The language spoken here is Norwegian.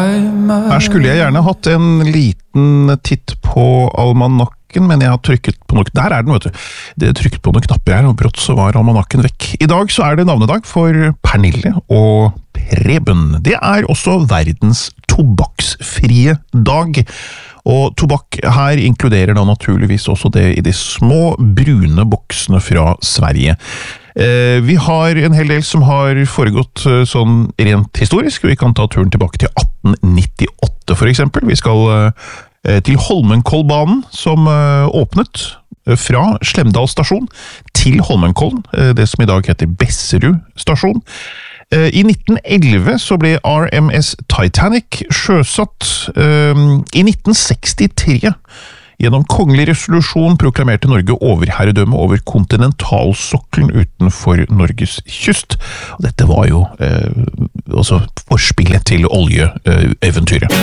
Her skulle jeg gjerne hatt en liten titt på almanakken, men jeg har trykket på noe. Der den, vet du. Det trykket på noen knapper her, og brått så var almanakken vekk. I dag så det navnedag for Pernille og Preben. Det også verdens tobakksfrie dag. Og tobakk her inkluderer da naturligvis også det i de små brune boksene fra Sverige. Vi har en hel del som har foregått sånn rent historisk. Vi kan ta turen tilbake til 1898 for eksempel. Vi skal til Holmenkollbanen som åpnet fra Slemdal stasjon til Holmenkollen, det som i dag heter Besserud stasjon. I 1911 så ble RMS Titanic sjøsatt. I 1963 gjennom kongelig resolusjon proklamerte Norge overherredømme over kontinentalsokkelen utenfor Norges kyst. Og dette var jo også forspillet til oljeeventyret.